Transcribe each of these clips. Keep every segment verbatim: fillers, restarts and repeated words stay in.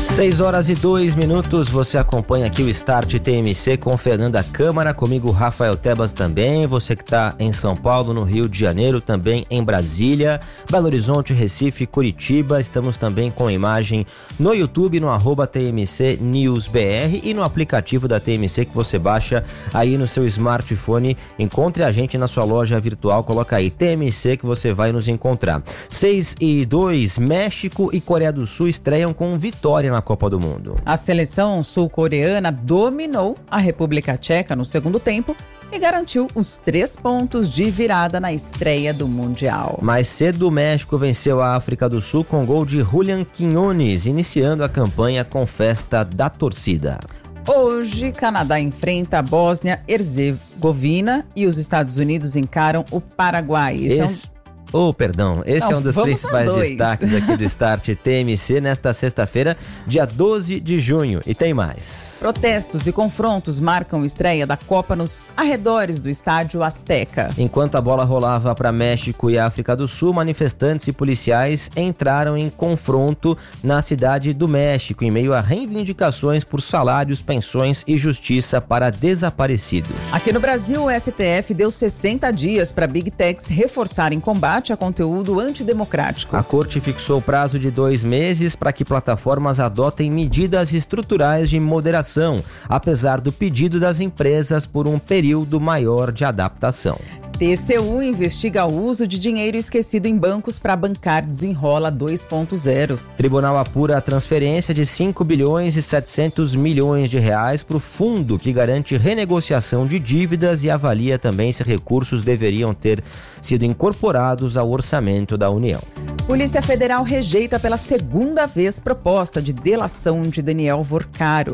seis horas e dois minutos, você acompanha aqui o Start T M C com Fernanda Câmara, comigo Rafael Tebas também, você que está em São Paulo, no Rio de Janeiro, também em Brasília, Belo Horizonte, Recife, Curitiba, estamos também com imagem no YouTube, no arroba T M C News B R e no aplicativo da T M C que você baixa aí no seu smartphone, encontre a gente na sua loja virtual, coloca aí T M C que você vai nos encontrar. seis e dois, México e Coreia do Sul estreiam com vitória na Copa do Mundo. A seleção sul-coreana dominou a República Tcheca no segundo tempo e garantiu os três pontos de virada na estreia do Mundial. Mais cedo, o México venceu a África do Sul com gol de Julián Quiñones, iniciando a campanha com festa da torcida. Hoje, Canadá enfrenta a Bósnia-Herzegovina e os Estados Unidos encaram o Paraguai. Esse, Esse... é um... Oh, perdão, esse Não, é um dos principais destaques aqui do Start T M C nesta sexta-feira, dia doze de junho. E tem mais. Protestos e confrontos marcam a estreia da Copa nos arredores do estádio Azteca. Enquanto a bola rolava para México e África do Sul, manifestantes e policiais entraram em confronto na cidade do México, em meio a reivindicações por salários, pensões e justiça para desaparecidos. Aqui no Brasil, o S T F deu sessenta dias para Big Techs reforçarem combate a conteúdo antidemocrático. A corte fixou o prazo de dois meses para que plataformas adotem medidas estruturais de moderação, apesar do pedido das empresas por um período maior de adaptação. T C U investiga o uso de dinheiro esquecido em bancos para bancar Desenrola dois ponto zero. Tribunal apura a transferência de cinco bilhões e setecentos milhões de reais para o fundo que garante renegociação de dívidas e avalia também se recursos deveriam ter sido incorporados ao orçamento da União. Polícia Federal rejeita pela segunda vez proposta de delação de Daniel Vorcaro.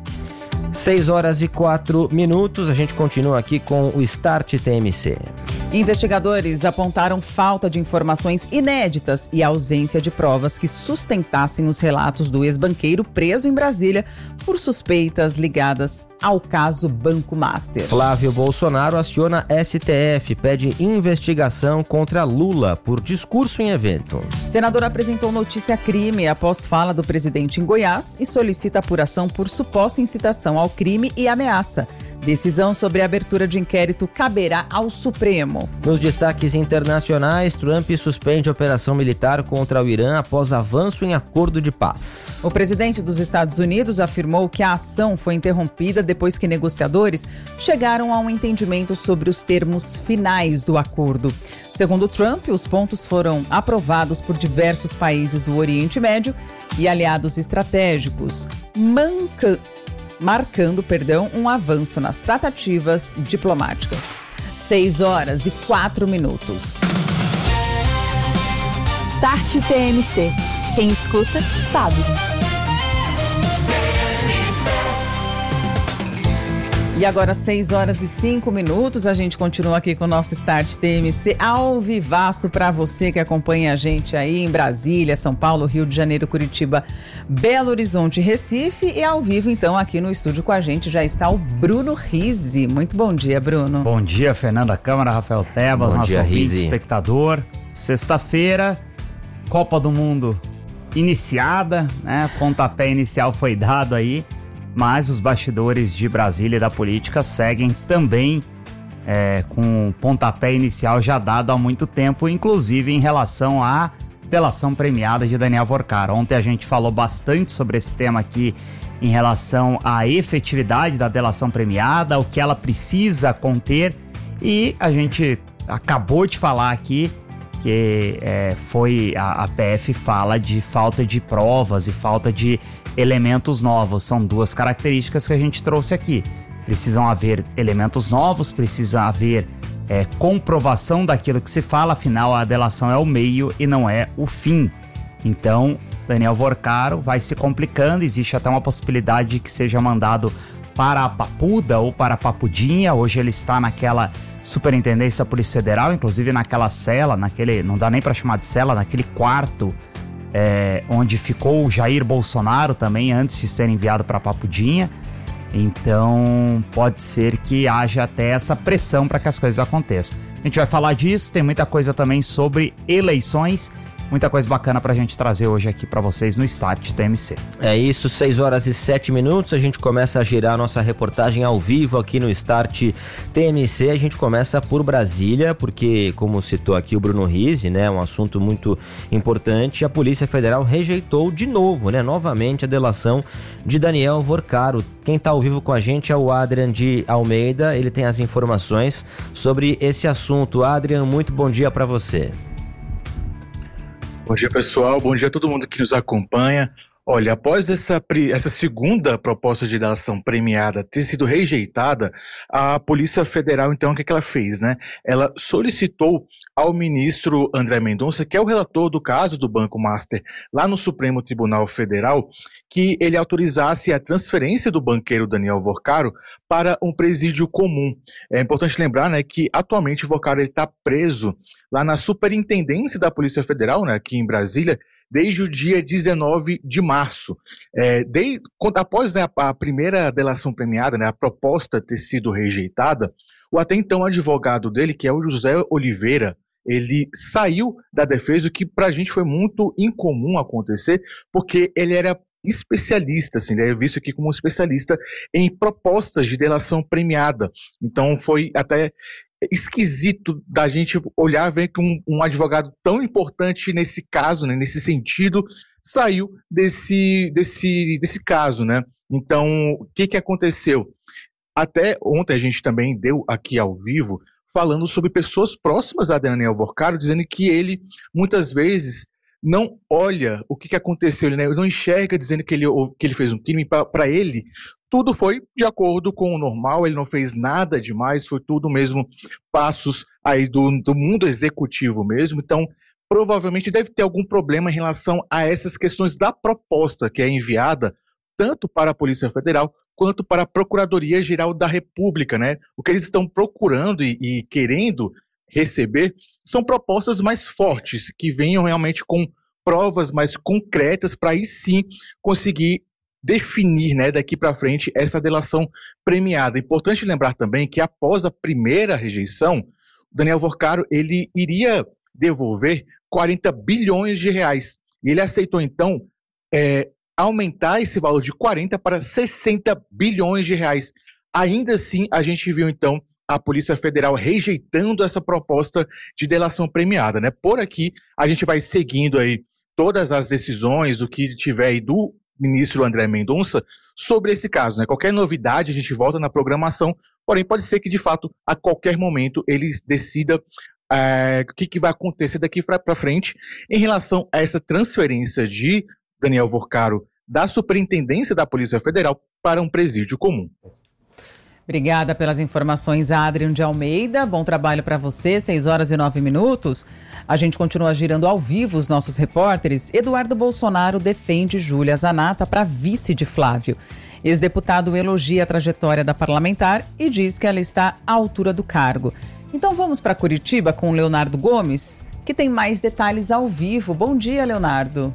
seis horas e quatro minutos, a gente continua aqui com o Start T M C. Investigadores apontaram falta de informações inéditas e ausência de provas que sustentassem os relatos do ex-banqueiro preso em Brasília por suspeitas ligadas ao caso Banco Master. Flávio Bolsonaro aciona S T F, pede investigação contra Lula por discurso em evento. Senador apresentou notícia-crime após fala do presidente em Goiás e solicita apuração por suposta incitação ao crime e ameaça. Decisão sobre a abertura de inquérito caberá ao Supremo. Nos destaques internacionais, Trump suspende a operação militar contra o Irã após avanço em acordo de paz. O presidente dos Estados Unidos afirmou que a ação foi interrompida depois que negociadores chegaram a um entendimento sobre os termos finais do acordo. Segundo Trump, os pontos foram aprovados por diversos países do Oriente Médio e aliados estratégicos, manca... marcando, perdão, um avanço nas tratativas diplomáticas. seis horas e quatro minutos. Start T M C. Quem escuta, sabe. E agora, seis horas e cinco minutos, a gente continua aqui com o nosso Start T M C ao vivaço para você que acompanha a gente aí em Brasília, São Paulo, Rio de Janeiro, Curitiba, Belo Horizonte, Recife e ao vivo, então, aqui no estúdio com a gente já está o Bruno Rizzi. Muito bom dia, Bruno. Bom dia, Fernanda Câmara, Rafael Tebas, bom nosso dia, ouvinte, Rizzi. espectador. Sexta-feira, Copa do Mundo iniciada, né? Pontapé inicial foi dado aí. Mas os bastidores de Brasília e da política seguem também é, com o pontapé inicial já dado há muito tempo, inclusive em relação à delação premiada de Daniel Vorcaro. Ontem a gente falou bastante sobre esse tema aqui em relação à efetividade da delação premiada, o que ela precisa conter, e a gente acabou de falar aqui que é, foi a, a P F fala de falta de provas e falta de elementos novos. São duas características que a gente trouxe aqui. Precisam haver elementos novos, precisa haver é, comprovação daquilo que se fala, afinal a delação é o meio e não é o fim. Então, Daniel Vorcaro vai se complicando, existe até uma possibilidade de que seja mandado para a Papuda ou para a Papudinha. Hoje ele está naquela Superintendência da Polícia Federal, inclusive naquela cela, naquele, não dá nem para chamar de cela, naquele quarto é, onde ficou o Jair Bolsonaro também antes de ser enviado para a Papudinha. Então pode ser que haja até essa pressão para que as coisas aconteçam. A gente vai falar disso, tem muita coisa também sobre eleições muita coisa bacana pra gente trazer hoje aqui pra vocês no Start T M C. É isso, seis horas e sete minutos, a gente começa a girar a nossa reportagem ao vivo aqui no Start T M C. A gente começa por Brasília, porque, como citou aqui o Bruno Rizzi, né, um assunto muito importante, a Polícia Federal rejeitou de novo, né, novamente a delação de Daniel Vorcaro. Quem está ao vivo com a gente é o Adrian de Almeida, ele tem as informações sobre esse assunto. Adrian, muito bom dia para você. Bom dia, pessoal, bom dia a todo mundo que nos acompanha. Olha, após essa, essa segunda proposta de delação premiada ter sido rejeitada, a Polícia Federal, então, o que, que ela fez, né? Ela solicitou ao ministro André Mendonça, que é o relator do caso do Banco Master lá no Supremo Tribunal Federal, que ele autorizasse a transferência do banqueiro Daniel Vorcaro para um presídio comum. É importante lembrar, né, que atualmente o Vorcaro está preso lá na Superintendência da Polícia Federal, né, aqui em Brasília, desde o dia dezenove de março. É, de, após, né, a, a primeira delação premiada, né, a proposta ter sido rejeitada, o até então advogado dele, que é o José Oliveira, ele saiu da defesa, o que para a gente foi muito incomum acontecer, porque ele era especialista, assim, ele é visto aqui como um especialista em propostas de delação premiada. Então foi até esquisito da gente olhar e ver que um, um advogado tão importante nesse caso, né, nesse sentido, saiu desse, desse, desse caso, né? Então, o que, que aconteceu? Até ontem a gente também deu aqui ao vivo falando sobre pessoas próximas a Daniel Vorcaro, dizendo que ele, muitas vezes, não olha o que, que aconteceu, ele, né, não enxerga dizendo que ele, que ele fez um crime. Para ele, tudo foi de acordo com o normal, ele não fez nada demais, foi tudo mesmo passos aí do, do mundo executivo mesmo. Então, provavelmente deve ter algum problema em relação a essas questões da proposta que é enviada tanto para a Polícia Federal quanto para a Procuradoria-Geral da República, né? O que eles estão procurando e, e querendo receber são propostas mais fortes, que venham realmente com provas mais concretas para aí sim conseguir definir, né, daqui para frente essa delação premiada. Importante lembrar também que após a primeira rejeição, Daniel Vorcaro ele iria devolver quarenta bilhões de reais. E ele aceitou então é, aumentar esse valor de quarenta para sessenta bilhões de reais. Ainda assim, a gente viu então a Polícia Federal rejeitando essa proposta de delação premiada, né? Por aqui, a gente vai seguindo aí todas as decisões, o que tiver aí do ministro André Mendonça sobre esse caso, né? Qualquer novidade, a gente volta na programação, porém pode ser que, de fato, a qualquer momento ele decida é, o que, que vai acontecer daqui para frente em relação a essa transferência de Daniel Vorcaro da Superintendência da Polícia Federal para um presídio comum. Obrigada pelas informações, Adrian de Almeida. Bom trabalho para você, seis horas e nove minutos. A gente continua girando ao vivo os nossos repórteres. Eduardo Bolsonaro defende Júlia Zanatta para vice de Flávio. Ex-deputado elogia a trajetória da parlamentar e diz que ela está à altura do cargo. Então vamos para Curitiba com o Leonardo Gomes, que tem mais detalhes ao vivo. Bom dia, Leonardo.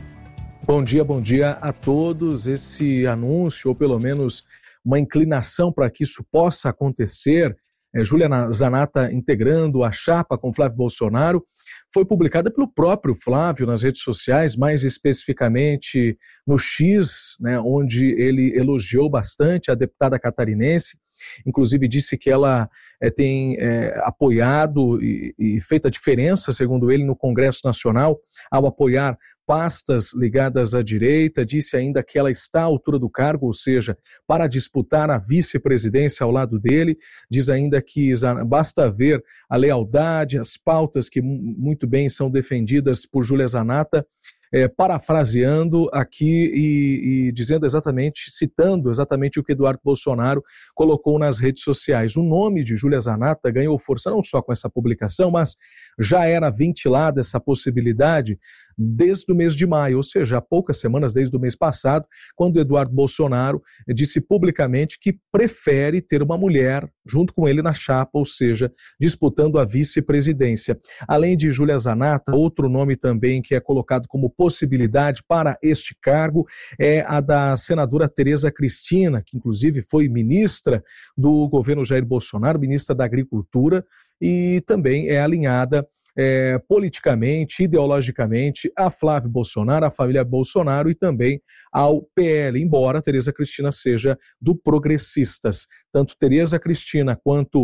Bom dia, bom dia a todos. Esse anúncio, ou pelo menos uma inclinação para que isso possa acontecer, é, Júlia Zanatta integrando a chapa com Flávio Bolsonaro, foi publicada pelo próprio Flávio nas redes sociais, mais especificamente no X, né, onde ele elogiou bastante a deputada catarinense, inclusive disse que ela é, tem é, apoiado e, e feito a diferença, segundo ele, no Congresso Nacional, ao apoiar pastas ligadas à direita, disse ainda que ela está à altura do cargo, ou seja, para disputar a vice-presidência ao lado dele, diz ainda que basta ver a lealdade, as pautas que muito bem são defendidas por Júlia Zanatta, é, parafraseando aqui e, e dizendo exatamente, citando exatamente o que Eduardo Bolsonaro colocou nas redes sociais. O nome de Júlia Zanatta ganhou força não só com essa publicação, mas já era ventilada essa possibilidade desde o mês de maio, ou seja, há poucas semanas, desde o mês passado, quando Eduardo Bolsonaro disse publicamente que prefere ter uma mulher junto com ele na chapa, ou seja, disputando a vice-presidência. Além de Júlia Zanatta, outro nome também que é colocado como possibilidade para este cargo é a da senadora Tereza Cristina, que inclusive foi ministra do governo Jair Bolsonaro, ministra da Agricultura, e também é alinhada é, politicamente, ideologicamente, a Flávio Bolsonaro, a família Bolsonaro e também ao P L, embora Tereza Cristina seja do Progressistas. Tanto Tereza Cristina quanto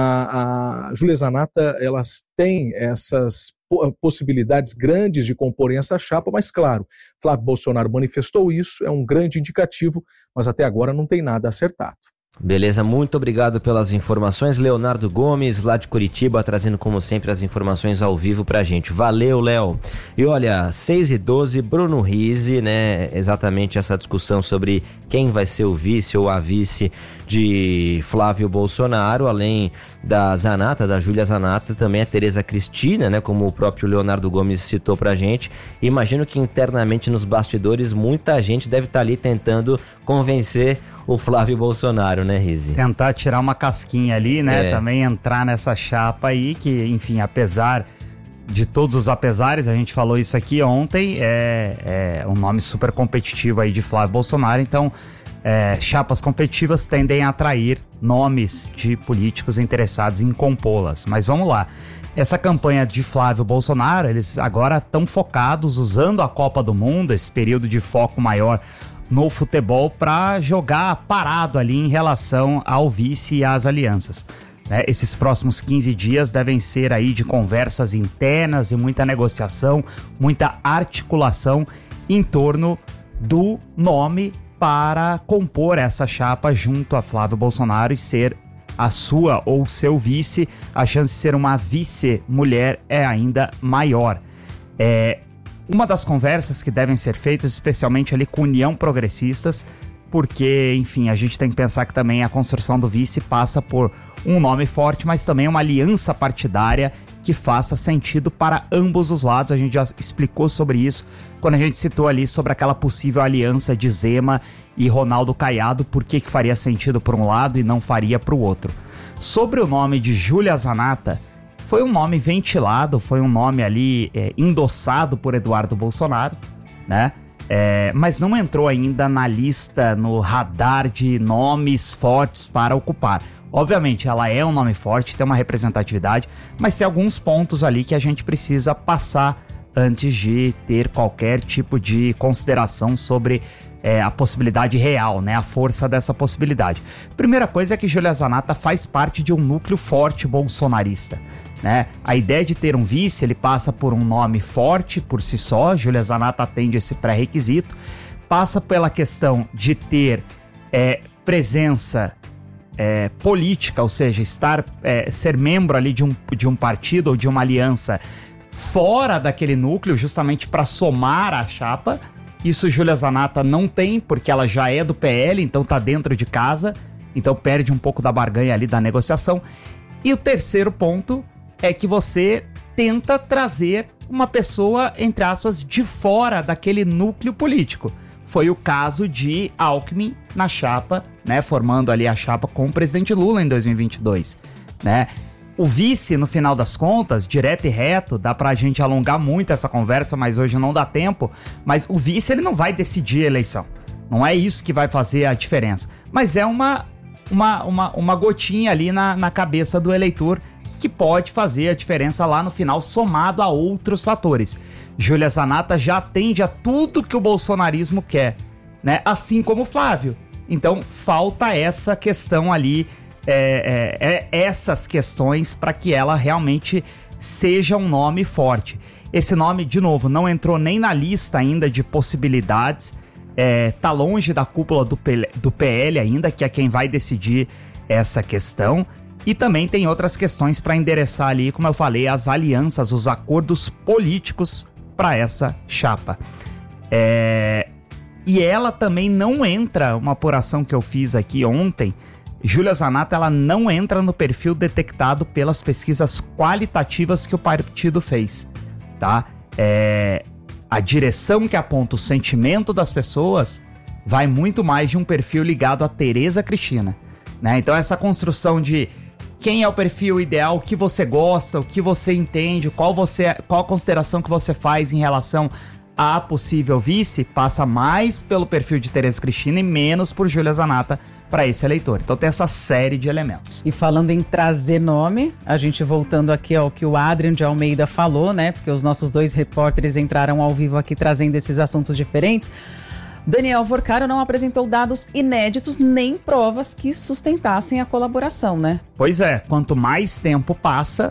a, a Júlia Zanatta, elas têm essas possibilidades grandes de comporem essa chapa, mas claro, Flávio Bolsonaro manifestou isso, é um grande indicativo, mas até agora não tem nada acertado. Beleza, muito obrigado pelas informações. Leonardo Gomes, lá de Curitiba, trazendo como sempre as informações ao vivo pra gente. Valeu, Léo. E olha, seis e doze, Bruno Rizzi, né, exatamente essa discussão sobre quem vai ser o vice ou a vice de Flávio Bolsonaro, além da Zanatta, da Júlia Zanatta, também a Tereza Cristina, né, como o próprio Leonardo Gomes citou pra gente. Imagino que internamente nos bastidores muita gente deve estar ali tentando convencer o Flávio Bolsonaro, né, Rizzi? Tentar tirar uma casquinha ali, né? É. Também entrar nessa chapa aí, que, enfim, apesar de todos os apesares, a gente falou isso aqui ontem, é, é um nome super competitivo aí de Flávio Bolsonaro, então é, chapas competitivas tendem a atrair nomes de políticos interessados em compô-las. Mas vamos lá. Essa campanha de Flávio Bolsonaro, eles agora estão focados, usando a Copa do Mundo, esse período de foco maior no futebol, para jogar parado ali em relação ao vice e às alianças. Né? Esses próximos quinze dias devem ser aí de conversas internas e muita negociação, muita articulação em torno do nome para compor essa chapa junto a Flávio Bolsonaro e ser a sua ou seu vice. A chance de ser uma vice-mulher é ainda maior. É... Uma das conversas que devem ser feitas, especialmente ali com União Progressistas, porque, enfim, a gente tem que pensar que também a construção do vice passa por um nome forte, mas também uma aliança partidária que faça sentido para ambos os lados. A gente já explicou sobre isso quando a gente citou ali sobre aquela possível aliança de Zema e Ronaldo Caiado, por que que faria sentido para um lado e não faria para o outro. Sobre o nome de Júlia Zanatta, foi um nome ventilado, foi um nome ali é, endossado por Eduardo Bolsonaro, né? É, mas não entrou ainda na lista, no radar de nomes fortes para ocupar. Obviamente, ela é um nome forte, tem uma representatividade, mas tem alguns pontos ali que a gente precisa passar antes de ter qualquer tipo de consideração sobre é, a possibilidade real, né? A força dessa possibilidade. Primeira coisa é que Júlia Zanatta faz parte de um núcleo forte bolsonarista. Né? A ideia de ter um vice, ele passa por um nome forte por si só, Júlia Zanatta atende esse pré-requisito, passa pela questão de ter é, presença é, política, ou seja, estar, é, ser membro ali de um, de um partido ou de uma aliança fora daquele núcleo, justamente para somar a chapa. Isso Júlia Zanatta não tem, porque ela já é do P L, então tá dentro de casa, então perde um pouco da barganha ali da negociação. E o terceiro ponto é que você tenta trazer uma pessoa, entre aspas, de fora daquele núcleo político. Foi o caso de Alckmin na chapa, né, formando ali a chapa com o presidente Lula em dois mil e vinte e dois, né? O vice, no final das contas, direto e reto, dá pra gente alongar muito essa conversa, mas hoje não dá tempo, mas o vice, ele não vai decidir a eleição. Não é isso que vai fazer a diferença. Mas é uma, uma, uma, uma gotinha ali na, na cabeça do eleitor que pode fazer a diferença lá no final, somado a outros fatores. Júlia Zanatta já atende a tudo que o bolsonarismo quer, né? Assim como o Flávio. Então, falta essa questão ali, é, é, é essas questões para que ela realmente seja um nome forte. Esse nome, de novo, não entrou nem na lista ainda de possibilidades, é, tá longe da cúpula do, P- do P L ainda, que é quem vai decidir essa questão. E também tem outras questões para endereçar ali, como eu falei, as alianças, os acordos políticos para essa chapa. É... E ela também não entra, uma apuração que eu fiz aqui ontem, Júlia Zanatta, ela não entra no perfil detectado pelas pesquisas qualitativas que o partido fez, tá? É... A direção que aponta o sentimento das pessoas vai muito mais de um perfil ligado a Tereza Cristina, né? Então essa construção de quem é o perfil ideal, o que você gosta, o que você entende, qual, você, qual a consideração que você faz em relação a possível vice passa mais pelo perfil de Tereza Cristina e menos por Júlia Zanatta para esse eleitor. Então tem essa série de elementos. E falando em trazer nome, a gente voltando aqui ao que o Adrian de Almeida falou, né? Porque os nossos dois repórteres entraram ao vivo aqui trazendo esses assuntos diferentes. Daniel Vorcaro não apresentou dados inéditos nem provas que sustentassem a colaboração, né? Pois é, quanto mais tempo passa,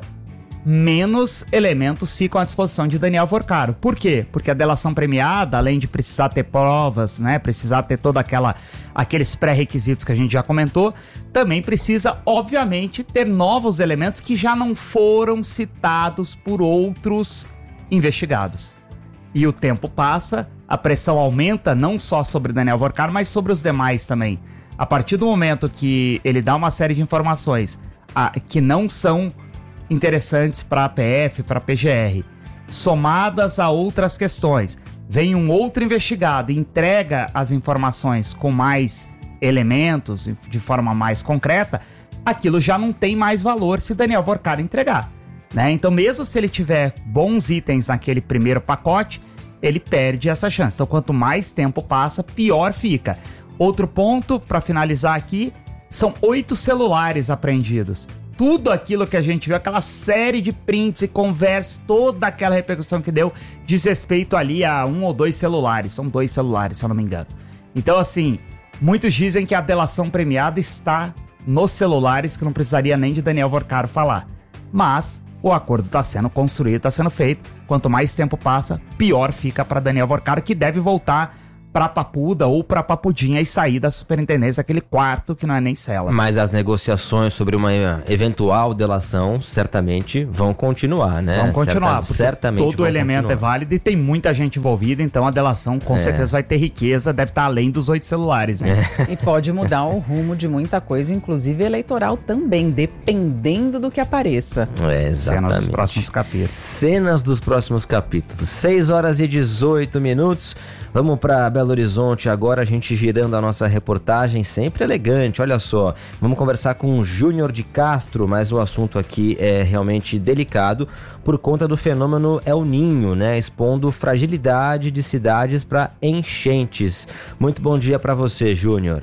menos elementos ficam à disposição de Daniel Vorcaro. Por quê? Porque a delação premiada, além de precisar ter provas, né, precisar ter toda aquela aqueles pré-requisitos que a gente já comentou, também precisa, obviamente, ter novos elementos que já não foram citados por outros investigados. E o tempo passa, a pressão aumenta não só sobre Daniel Vorcaro, mas sobre os demais também. A partir do momento que ele dá uma série de informações a, que não são interessantes para a P F, para a P G R, somadas a outras questões, vem um outro investigado e entrega as informações com mais elementos, de forma mais concreta, aquilo já não tem mais valor se Daniel Vorcaro entregar, né? Então, mesmo se ele tiver bons itens naquele primeiro pacote, ele perde essa chance. Então, quanto mais tempo passa, pior fica. Outro ponto, para finalizar aqui, são oito celulares apreendidos. Tudo aquilo que a gente viu, aquela série de prints e conversas, toda aquela repercussão que deu, diz respeito ali a um ou dois celulares. São dois celulares, se eu não me engano. Então, assim, muitos dizem que a delação premiada está nos celulares, que não precisaria nem de Daniel Vorcaro falar. Mas o acordo está sendo construído, está sendo feito. Quanto mais tempo passa, pior fica para Daniel Vorcaro, que deve voltar para Papuda ou para Papudinha e sair da superintendência, aquele quarto que não é nem cela. Mas as negociações sobre uma eventual delação certamente vão continuar, né? Vão continuar, Certa, certamente todo vão elemento continuar. é válido e tem muita gente envolvida, então a delação com É. certeza vai ter riqueza, deve estar além dos oito celulares, né? E pode mudar o rumo de muita coisa, inclusive eleitoral também, dependendo do que apareça. É, exatamente. Cenas dos próximos capítulos. Cenas dos próximos capítulos. seis horas e dezoito minutos. Vamos para Belo Horizonte agora, a gente girando a nossa reportagem, sempre elegante, olha só. Vamos conversar com o Júnior de Castro, mas o assunto aqui é realmente delicado por conta do fenômeno El Niño, né? Expondo fragilidade de cidades para enchentes. Muito bom dia para você, Júnior.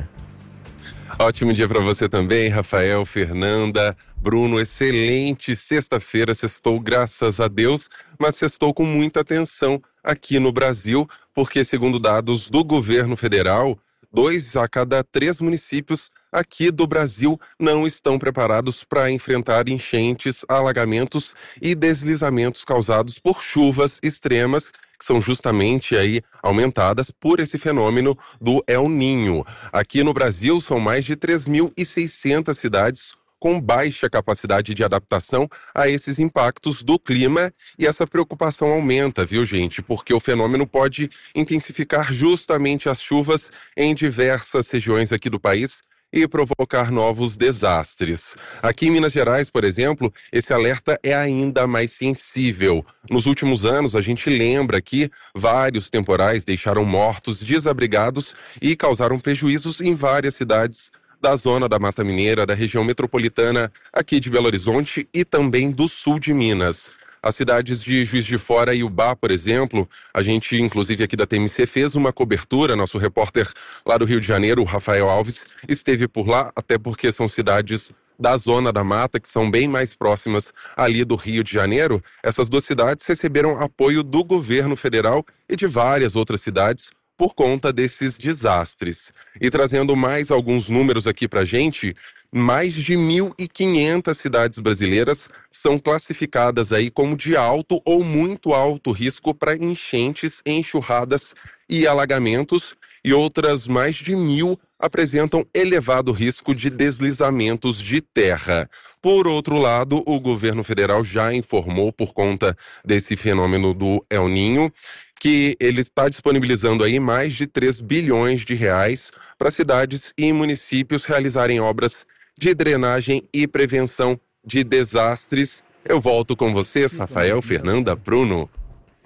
Ótimo dia para você também, Rafael, Fernanda, Bruno. Excelente sexta-feira, sextou graças a Deus, mas sextou com muita atenção aqui no Brasil, porque segundo dados do governo federal, dois a cada três municípios aqui do Brasil não estão preparados para enfrentar enchentes, alagamentos e deslizamentos causados por chuvas extremas, que são justamente aí aumentadas por esse fenômeno do El Niño. Aqui no Brasil são mais de três mil e seiscentas cidades com baixa capacidade de adaptação a esses impactos do clima, e essa preocupação aumenta, viu, gente? Porque o fenômeno pode intensificar justamente as chuvas em diversas regiões aqui do país e provocar novos desastres. Aqui em Minas Gerais, por exemplo, esse alerta é ainda mais sensível. Nos últimos anos, a gente lembra que vários temporais deixaram mortos, desabrigados e causaram prejuízos em várias cidades da zona da Mata Mineira, da região metropolitana aqui de Belo Horizonte e também do sul de Minas. As cidades de Juiz de Fora e Ubá, por exemplo, a gente, inclusive aqui da T M C, fez uma cobertura, nosso repórter lá do Rio de Janeiro, o Rafael Alves, esteve por lá, até porque são cidades da zona da mata, que são bem mais próximas ali do Rio de Janeiro. Essas duas cidades receberam apoio do governo federal e de várias outras cidades por conta desses desastres. E trazendo mais alguns números aqui pra gente, mais de mil e quinhentas cidades brasileiras são classificadas aí como de alto ou muito alto risco para enchentes, enxurradas e alagamentos, e outras mais de mil apresentam elevado risco de deslizamentos de terra. Por outro lado, o governo federal já informou, por conta desse fenômeno do El Niño, que ele está disponibilizando aí mais de três bilhões de reais para cidades e municípios realizarem obras de drenagem e prevenção de desastres. Eu volto com vocês, Rafael, Fernanda, Bruno.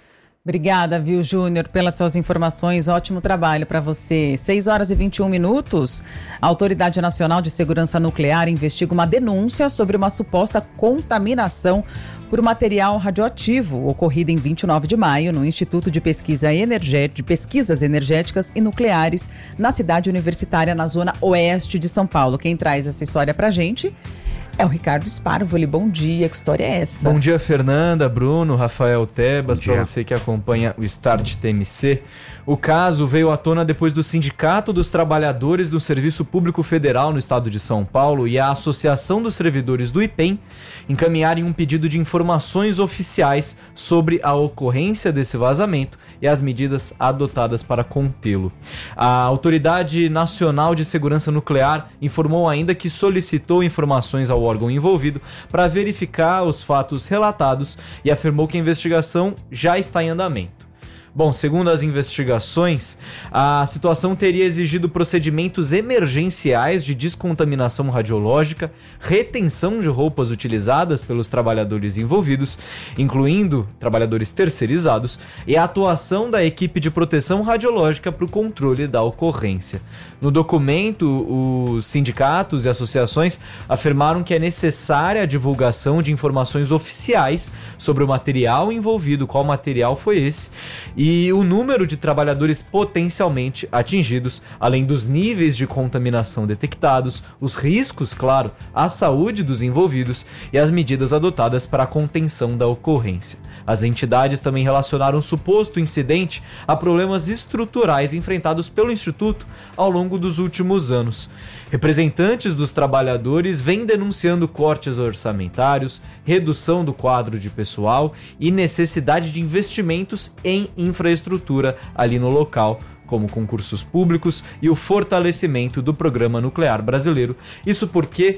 Obrigada, viu, Júnior, pelas suas informações. Ótimo trabalho para você. seis horas e vinte e um minutos. A Autoridade Nacional de Segurança Nuclear investiga uma denúncia sobre uma suposta contaminação por material radioativo ocorrida em vinte e nove de maio no Instituto de, Pesquisa Energé- de Pesquisas Energéticas e Nucleares, na cidade universitária, na zona oeste de São Paulo. Quem traz essa história pra gente é o Ricardo Sparvoli. Bom dia, que história é essa? Bom dia, Fernanda, Bruno, Rafael Tebas, para você que acompanha o Start T M C. O caso veio à tona depois do Sindicato dos Trabalhadores do Serviço Público Federal no estado de São Paulo e a Associação dos Servidores do I P E M encaminharem um pedido de informações oficiais sobre a ocorrência desse vazamento e as medidas adotadas para contê-lo. A Autoridade Nacional de Segurança Nuclear informou ainda que solicitou informações ao órgão envolvido para verificar os fatos relatados e afirmou que a investigação já está em andamento. Bom, segundo as investigações, a situação teria exigido procedimentos emergenciais de descontaminação radiológica, retenção de roupas utilizadas pelos trabalhadores envolvidos, incluindo trabalhadores terceirizados, e a atuação da equipe de proteção radiológica para o controle da ocorrência. No documento, os sindicatos e associações afirmaram que é necessária a divulgação de informações oficiais sobre o material envolvido, qual material foi esse, e E o número de trabalhadores potencialmente atingidos, além dos níveis de contaminação detectados, os riscos, claro, à saúde dos envolvidos e as medidas adotadas para a contenção da ocorrência. As entidades também relacionaram o suposto incidente a problemas estruturais enfrentados pelo Instituto ao longo dos últimos anos. Representantes dos trabalhadores vêm denunciando cortes orçamentários, redução do quadro de pessoal e necessidade de investimentos em infraestrutura ali no local, como concursos públicos e o fortalecimento do Programa Nuclear Brasileiro. Isso porque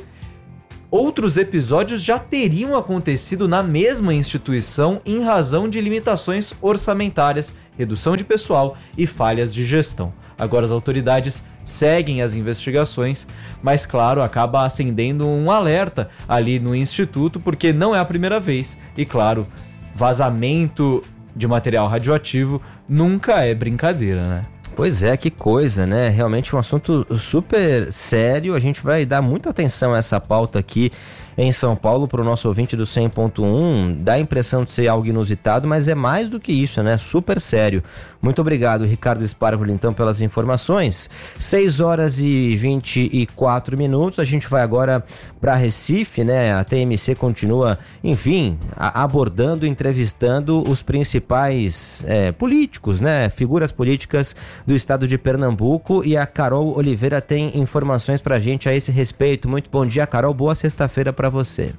outros episódios já teriam acontecido na mesma instituição em razão de limitações orçamentárias, redução de pessoal e falhas de gestão. Agora as autoridades seguem as investigações, mas claro, acaba acendendo um alerta ali no Instituto, porque não é a primeira vez. E claro, vazamento de material radioativo nunca é brincadeira, né? Pois é, que coisa, né? Realmente um assunto super sério. A gente vai dar muita atenção a essa pauta aqui em São Paulo para o nosso ouvinte do cem ponto um. Dá a impressão de ser algo inusitado, mas é mais do que isso, né? Super sério. Muito obrigado, Ricardo Sparvoli, então, pelas informações. seis horas e vinte e quatro minutos. A gente vai agora para Recife, né? A T M C continua, enfim, a- abordando, entrevistando os principais é, políticos, né? Figuras políticas do estado de Pernambuco, e a Carol Oliveira tem informações pra gente a esse respeito. Muito bom dia, Carol. Boa sexta-feira pra você.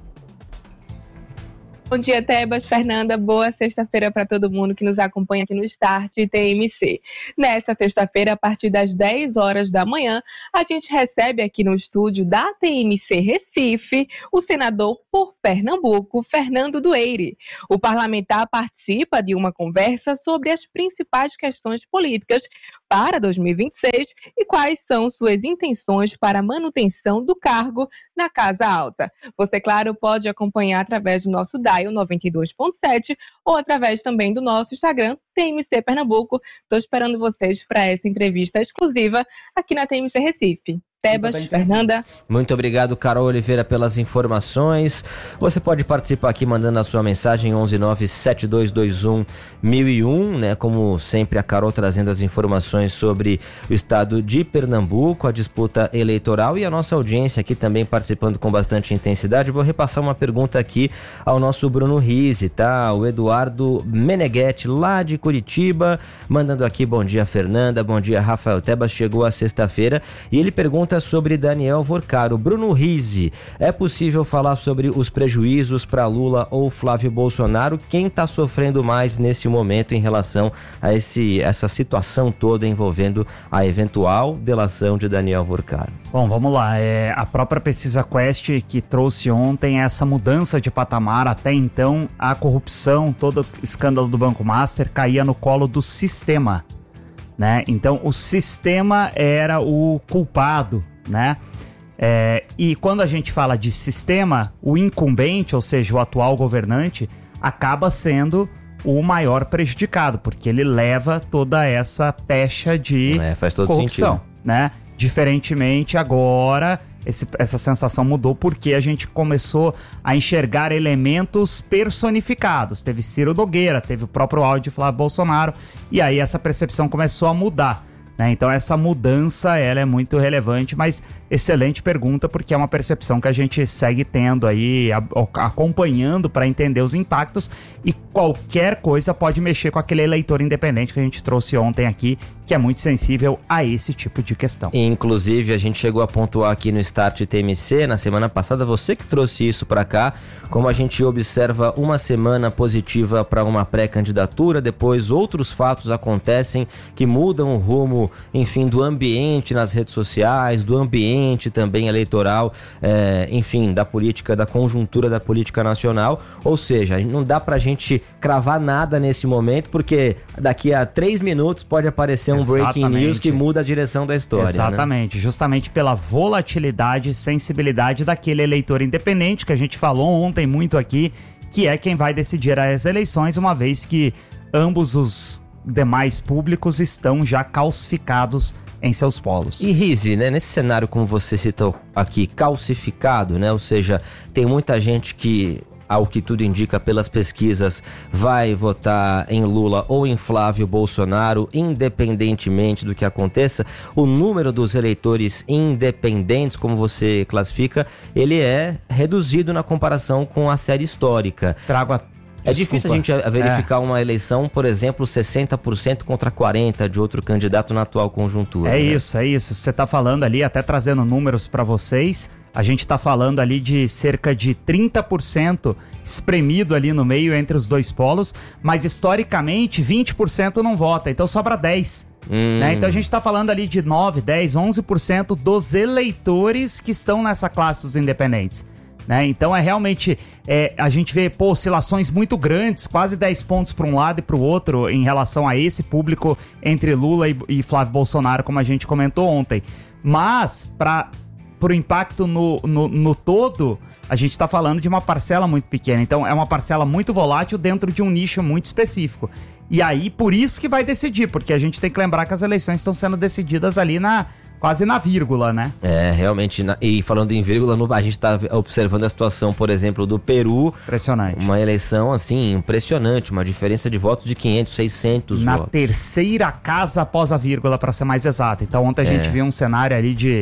Bom dia, Tebas, Fernanda. Boa sexta-feira para todo mundo que nos acompanha aqui no Start T M C. Nesta sexta-feira, a partir das dez horas da manhã, a gente recebe aqui no estúdio da T M C Recife o senador por Pernambuco, Fernando Dueire. O parlamentar participa de uma conversa sobre as principais questões políticas para dois mil e vinte e seis e quais são suas intenções para a manutenção do cargo na Casa Alta. Você, claro, pode acompanhar através do nosso dial noventa e dois ponto sete ou através também do nosso Instagram, T M C Pernambuco. Estou esperando vocês para essa entrevista exclusiva aqui na T M C Recife. Tebas, Fernanda. Muito obrigado, Carol Oliveira, pelas informações. Você pode participar aqui mandando a sua mensagem onze nove sete dois dois um mil e um, né? Como sempre, a Carol trazendo as informações sobre o estado de Pernambuco, a disputa eleitoral, e a nossa audiência aqui também participando com bastante intensidade. Vou repassar uma pergunta aqui ao nosso Bruno Rizzi, tá? O Eduardo Meneghetti, lá de Curitiba, mandando aqui: bom dia, Fernanda, bom dia, Rafael Tebas. Chegou a sexta-feira e ele pergunta sobre Daniel Vorcaro. Bruno Rizzi, é possível falar sobre os prejuízos para Lula ou Flávio Bolsonaro? Quem está sofrendo mais nesse momento em relação a esse, essa situação toda envolvendo a eventual delação de Daniel Vorcaro? Bom, vamos lá. É, a própria pesquisa Quest que trouxe ontem essa mudança de patamar. Até então, a corrupção, todo o escândalo do Banco Master caía no colo do sistema, né? Então o sistema era o culpado, né? É, e quando a gente fala de sistema, o incumbente, ou seja, o atual governante, acaba sendo o maior prejudicado, porque ele leva toda essa pecha de é, faz todo corrupção, sentido. Né? Diferentemente agora, esse, essa sensação mudou porque a gente começou a enxergar elementos personificados. Teve Ciro Nogueira, teve o próprio áudio de Flávio Bolsonaro, e aí essa percepção começou a mudar. Né? Então essa mudança ela é muito relevante, mas excelente pergunta, porque é uma percepção que a gente segue tendo aí, a, acompanhando para entender os impactos, e qualquer coisa pode mexer com aquele eleitor independente que a gente trouxe ontem aqui, que é muito sensível a esse tipo de questão. Inclusive, a gente chegou a pontuar aqui no Start T M C, na semana passada, você que trouxe isso para cá, como a gente observa uma semana positiva para uma pré-candidatura, depois outros fatos acontecem que mudam o rumo, enfim, do ambiente nas redes sociais, do ambiente também eleitoral, é, enfim, da política, da conjuntura da política nacional, ou seja, não dá pra gente cravar nada nesse momento, porque daqui a três minutos pode aparecer um Exatamente. breaking news que muda a direção da história. Exatamente, né? Justamente pela volatilidade e sensibilidade daquele eleitor independente que a gente falou ontem muito aqui, que é quem vai decidir as eleições, uma vez que ambos os demais públicos estão já calcificados em seus polos. E Rize, né, nesse cenário como você citou aqui, calcificado, né, ou seja, tem muita gente que, ao que tudo indica pelas pesquisas, vai votar em Lula ou em Flávio Bolsonaro, independentemente do que aconteça. O número dos eleitores independentes, como você classifica, ele é reduzido na comparação com a série histórica. Trago a É difícil a gente verificar é. uma eleição, por exemplo, sessenta por cento contra quarenta por cento de outro candidato na atual conjuntura. É né? isso, é isso. Você está falando ali, até trazendo números para vocês, a gente está falando ali de cerca de trinta por cento espremido ali no meio entre os dois polos, mas historicamente vinte por cento não vota, então sobra dez por cento. Hum. Né? Então a gente está falando ali de nove, dez, onze por cento dos eleitores que estão nessa classe dos independentes. Né? Então é realmente, é, a gente vê pô, oscilações muito grandes, quase dez pontos para um lado e para o outro em relação a esse público entre Lula e, e Flávio Bolsonaro, como a gente comentou ontem. Mas, para o impacto no, no, no todo, a gente está falando de uma parcela muito pequena. Então é uma parcela muito volátil dentro de um nicho muito específico. E aí, por isso que vai decidir, porque a gente tem que lembrar que as eleições estão sendo decididas ali na... quase na vírgula, né? É, realmente, na, e falando em vírgula, no, a gente está observando a situação, por exemplo, do Peru. Impressionante. Uma eleição, assim, impressionante, uma diferença de votos de quinhentos, seiscentos na votos. terceira casa após a vírgula, para ser mais exato. Então ontem a é. gente viu um cenário ali de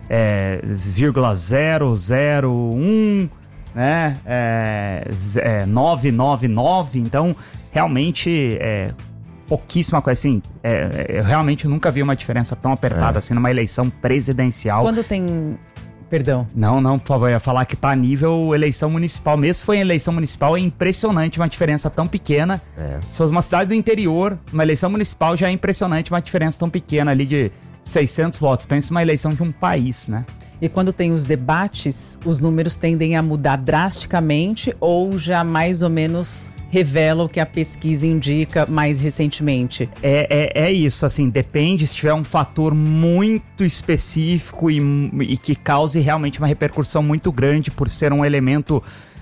é, vírgula zero zero um, né? É, é, nove nove nove, então realmente é pouquíssima coisa, assim, é, eu realmente nunca vi uma diferença tão apertada é. assim numa eleição presidencial. Quando tem... Perdão. Não, não, por favor, eu ia falar que tá a nível eleição municipal. Mesmo se for em eleição municipal, é impressionante uma diferença tão pequena. É. Se fosse uma cidade do interior, uma eleição municipal já é impressionante uma diferença tão pequena ali de seiscentos votos. Pensa uma eleição de um país, né? E quando tem os debates, os números tendem a mudar drasticamente ou já mais ou menos revela o que a pesquisa indica mais recentemente? É, é, é isso, assim, depende se tiver um fator muito específico e, e que cause realmente uma repercussão muito grande por ser um elemento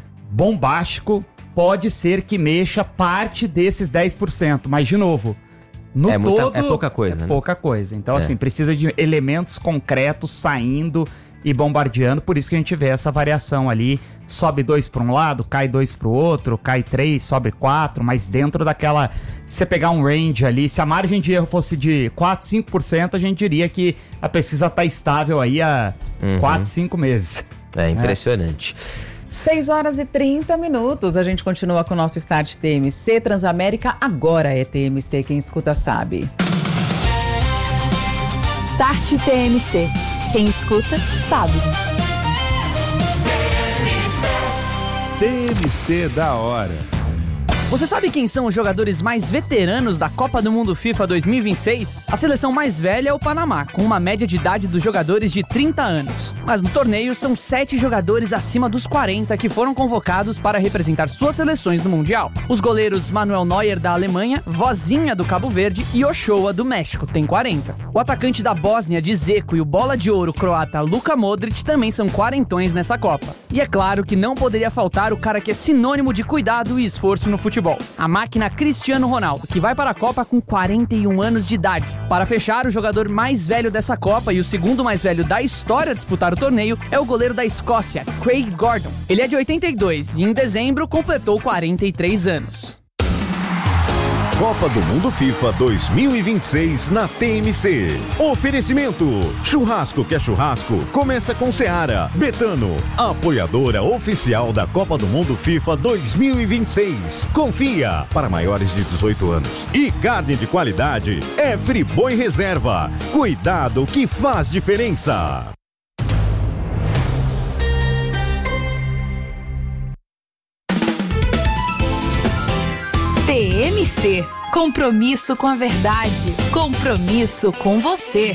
bombástico, pode ser que mexa parte desses dez por cento, mas de novo... No é, muita, todo, é pouca coisa, é né? pouca coisa. Então, é. assim, precisa de elementos concretos saindo e bombardeando. Por isso que a gente vê essa variação ali. Sobe dois para um lado, cai dois para o outro, cai três, sobe quatro. Mas dentro daquela... Se você pegar um range ali, se a margem de erro fosse de quatro, cinco por cento, a gente diria que a pesquisa está estável aí há uhum. quatro, cinco meses. É impressionante. É. seis horas e trinta minutos, a gente continua com o nosso Start T M C. Transamérica agora é T M C, quem escuta sabe. Start T M C, quem escuta sabe. T M C da hora. Você sabe quem são os jogadores mais veteranos da Copa do Mundo FIFA dois mil e vinte e seis? A seleção mais velha é o Panamá, com uma média de idade dos jogadores de trinta anos. Mas no torneio são sete jogadores acima dos quarenta que foram convocados para representar suas seleções no Mundial. Os goleiros Manuel Neuer da Alemanha, Vozinha do Cabo Verde e Ochoa do México tem quarenta. O atacante da Bósnia, Dzeko, e o bola de ouro croata Luka Modric também são quarentões nessa Copa. E é claro que não poderia faltar o cara que é sinônimo de cuidado e esforço no futebol. futebol, a máquina Cristiano Ronaldo, que vai para a Copa com quarenta e um anos de idade. Para fechar, o jogador mais velho dessa Copa e o segundo mais velho da história a disputar o torneio é o goleiro da Escócia, Craig Gordon. Ele é de oitenta e dois e em dezembro completou quarenta e três anos. Copa do Mundo FIFA dois mil e vinte e seis na T M C. Oferecimento: churrasco que é churrasco, começa com Seara. Betano, apoiadora oficial da Copa do Mundo FIFA dois mil e vinte e seis. Confia, para maiores de dezoito anos. E carne de qualidade é Friboi Reserva. Cuidado que faz diferença. T M C. Compromisso com a verdade. Compromisso com você.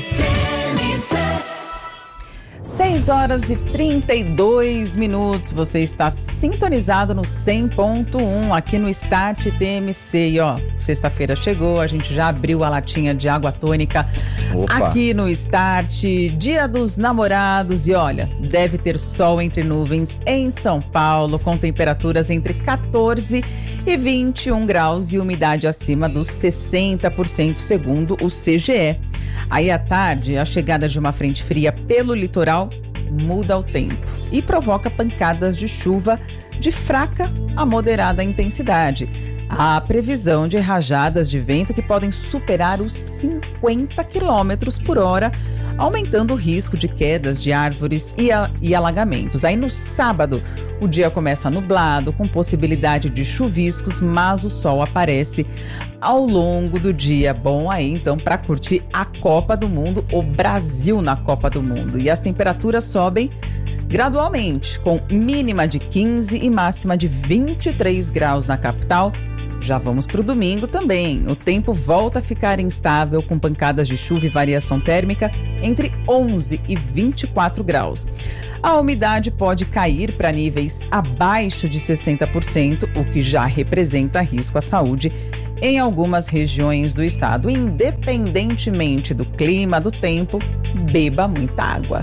seis horas e trinta e dois minutos. Você está sintonizado no cem ponto um aqui no Start T M C. E ó, sexta-feira chegou, a gente já abriu a latinha de água tônica. Opa. Aqui no Start, Dia dos Namorados. E olha, deve ter sol entre nuvens em São Paulo, com temperaturas entre quatorze e vinte e um graus e umidade acima dos sessenta por cento, segundo o C G E. Aí à tarde, a chegada de uma frente fria pelo litoral muda o tempo e provoca pancadas de chuva de fraca a moderada intensidade. Há previsão de rajadas de vento que podem superar os cinquenta quilômetros por hora, aumentando o risco de quedas de árvores e, a, e alagamentos. Aí no sábado, o dia começa nublado, com possibilidade de chuviscos, mas o sol aparece ao longo do dia. Bom aí, então, para curtir a Copa do Mundo, o Brasil na Copa do Mundo. E as temperaturas sobem gradualmente, com mínima de quinze e máxima de vinte e três graus na capital. Já vamos para o domingo também. O tempo volta a ficar instável, com pancadas de chuva e variação térmica entre onze e vinte e quatro graus. A umidade pode cair para níveis abaixo de sessenta por cento, o que já representa risco à saúde em algumas regiões do estado. Independentemente do clima, do tempo, beba muita água.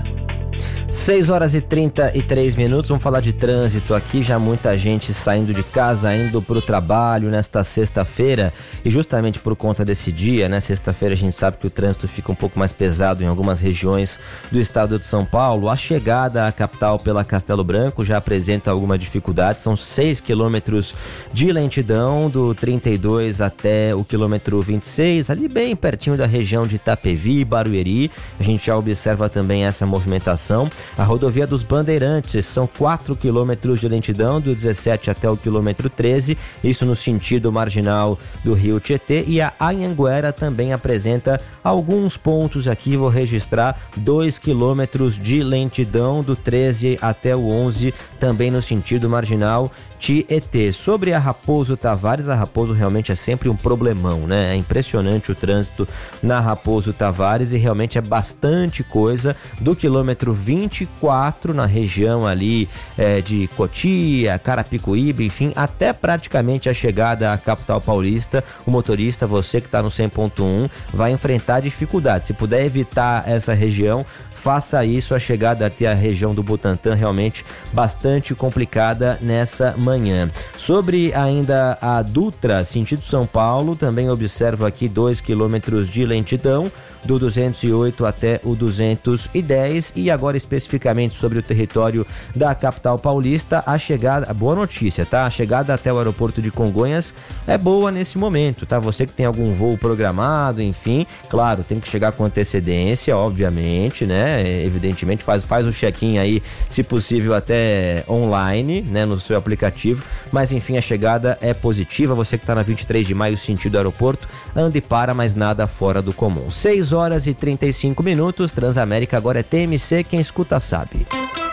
seis horas e trinta e três minutos, vamos falar de trânsito aqui, já muita gente saindo de casa, indo para o trabalho nesta sexta-feira, e justamente por conta desse dia, né, sexta-feira a gente sabe que o trânsito fica um pouco mais pesado em algumas regiões do estado de São Paulo. A chegada à capital pela Castelo Branco já apresenta alguma dificuldade, são seis quilômetros de lentidão, do trinta e dois até o quilômetro vinte e seis, ali bem pertinho da região de Itapevi, Barueri, a gente já observa também essa movimentação. A rodovia dos Bandeirantes são quatro quilômetros de lentidão, do dezessete até o quilômetro treze, isso no sentido marginal do Rio Tietê, e a Anhanguera também apresenta alguns pontos aqui, vou registrar dois quilômetros de lentidão, do treze até o onze, também no sentido marginal Tietê. Sobre a Raposo Tavares, a Raposo realmente é sempre um problemão, né? É impressionante o trânsito na Raposo Tavares e realmente é bastante coisa, do quilômetro vinte e quatro na região ali é, de Cotia, Carapicuíba, enfim, até praticamente a chegada à capital paulista. O motorista, você que está no cem ponto um, vai enfrentar dificuldade. Se puder evitar essa região, faça isso. A chegada até a região do Butantã realmente bastante complicada nessa manhã. Sobre ainda a Dutra, sentido São Paulo, também observo aqui dois quilômetros de lentidão, do duzentos e oito até o duzentos e dez. E agora especificamente sobre o território da capital paulista, a chegada, boa notícia, tá? A chegada até o aeroporto de Congonhas é boa nesse momento, tá? Você que tem algum voo programado, enfim, claro, tem que chegar com antecedência, obviamente, né? Evidentemente, faz, faz o check-in aí, se possível até online, né? No seu aplicativo, mas enfim, a chegada é positiva. Você que tá na vinte e três de maio, sentido aeroporto, ande para, mas nada fora do comum. seis horas e trinta e cinco minutos, Transamérica agora é T M C, quem escuta sabe.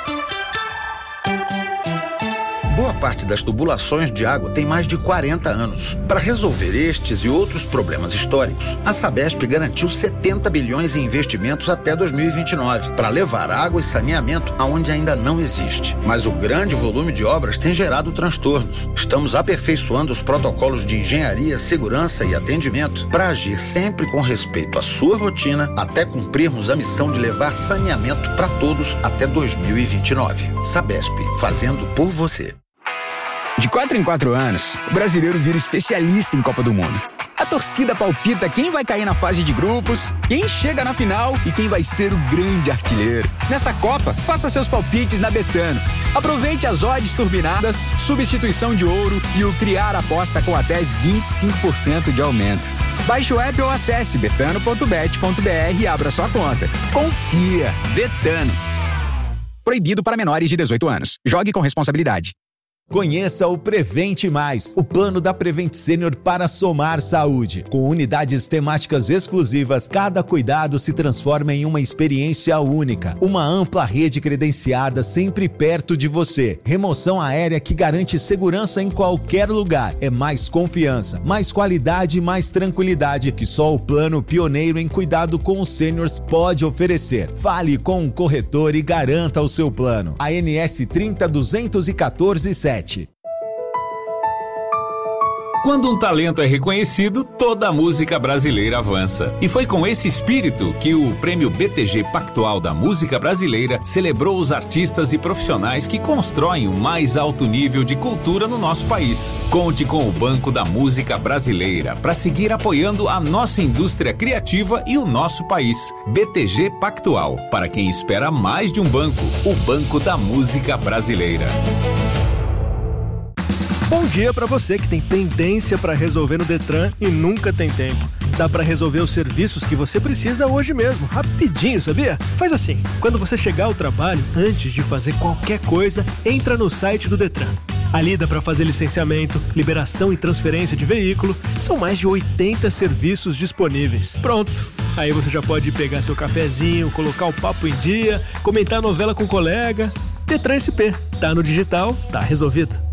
Boa parte das tubulações de água tem mais de quarenta anos. Para resolver estes e outros problemas históricos, a Sabesp garantiu setenta bilhões em investimentos até dois mil e vinte e nove, para levar água e saneamento aonde ainda não existe. Mas o grande volume de obras tem gerado transtornos. Estamos aperfeiçoando os protocolos de engenharia, segurança e atendimento para agir sempre com respeito à sua rotina, até cumprirmos a missão de levar saneamento para todos até dois mil e vinte e nove. Sabesp, fazendo por você. De quatro em quatro anos, o brasileiro vira especialista em Copa do Mundo. A torcida palpita quem vai cair na fase de grupos, quem chega na final e quem vai ser o grande artilheiro. Nessa Copa, faça seus palpites na Betano. Aproveite as odds turbinadas, substituição de ouro e o criar aposta com até vinte e cinco por cento de aumento. Baixe o app ou acesse betano ponto bet ponto br e abra sua conta. Confia. Betano. Proibido para menores de dezoito anos. Jogue com responsabilidade. Conheça o Prevente Mais, o plano da Prevent Senior para somar saúde. Com unidades temáticas exclusivas, cada cuidado se transforma em uma experiência única. Uma ampla rede credenciada sempre perto de você. Remoção aérea que garante segurança em qualquer lugar. É mais confiança, mais qualidade e mais tranquilidade que só o plano pioneiro em cuidado com os sêniors pode oferecer. Fale com um corretor e garanta o seu plano. A N S trinta duzentos e quatorze sete. Quando um talento é reconhecido, toda a música brasileira avança. E foi com esse espírito que o Prêmio B T G Pactual da Música Brasileira celebrou os artistas e profissionais que constroem o mais alto nível de cultura no nosso país. Conte com o Banco da Música Brasileira para seguir apoiando a nossa indústria criativa e o nosso país. B T G Pactual, para quem espera mais de um banco, o Banco da Música Brasileira. Bom dia para você que tem pendência para resolver no Detran e nunca tem tempo. Dá para resolver os serviços que você precisa hoje mesmo, rapidinho, sabia? Faz assim, quando você chegar ao trabalho, antes de fazer qualquer coisa, entra no site do Detran. Ali dá para fazer licenciamento, liberação e transferência de veículo. São mais de oitenta serviços disponíveis. Pronto! Aí você já pode pegar seu cafezinho, colocar o papo em dia, comentar a novela com o colega. Detran S P. Tá no digital, tá resolvido.